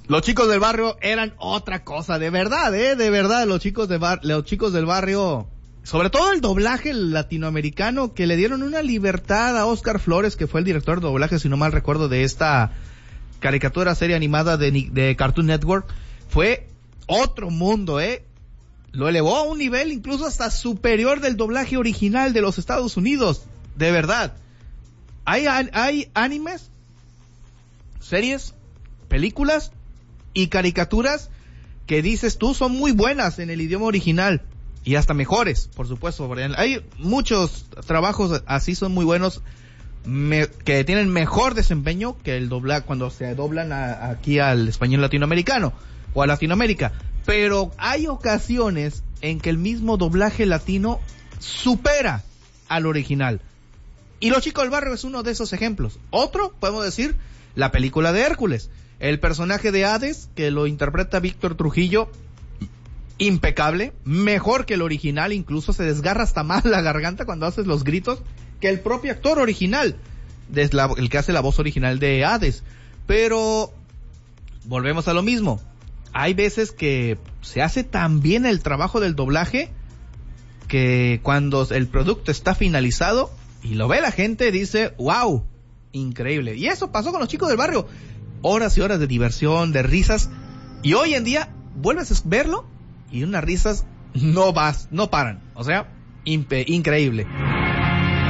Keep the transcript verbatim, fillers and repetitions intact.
Los Chicos del Barrio eran otra cosa, de verdad, eh, de verdad, los chicos de bar, los Chicos del Barrio, sobre todo el doblaje latinoamericano, que le dieron una libertad a Óscar Flores, que fue el director de doblaje, si no mal recuerdo, de esta caricatura serie animada de, de Cartoon Network, fue otro mundo, eh, lo elevó a un nivel incluso hasta superior del doblaje original de los Estados Unidos, de verdad. Hay, hay animes, series, películas y caricaturas que dices tú son muy buenas en el idioma original y hasta mejores, por supuesto. Hay muchos trabajos así, son muy buenos, me, que tienen mejor desempeño que el doblar cuando se doblan a, aquí al español latinoamericano o a Latinoamérica. Pero hay ocasiones en que el mismo doblaje latino supera al original. Y Los Chicos del Barrio es uno de esos ejemplos. Otro, podemos decir, la película de Hércules. El personaje de Hades, que lo interpreta Víctor Trujillo, impecable, mejor que el original, incluso se desgarra hasta más la garganta cuando haces los gritos que el propio actor original, el que hace la voz original de Hades. Pero volvemos a lo mismo, hay veces que se hace tan bien el trabajo del doblaje que cuando el producto está finalizado y lo ve la gente, dice, wow, increíble. Y eso pasó con Los Chicos del Barrio. Horas y horas de diversión, de risas, y hoy en día vuelves a verlo y unas risas no vas, no paran, o sea, impe- increíble.